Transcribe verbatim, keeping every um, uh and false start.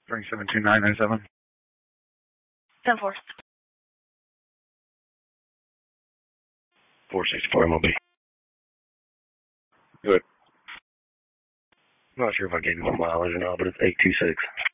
three seven two nine nine seven. ten four. four sixty-four M L B. Good. I'm not sure if I gave you my mileage or not, but it's eight two six.